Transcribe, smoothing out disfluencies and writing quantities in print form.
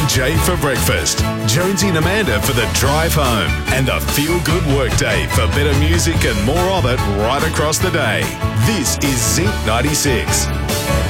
and Jay for breakfast, Jonesy and Amanda for the drive home, and the feel-good workday for better music and more of it right across the day. This is Zinc 96.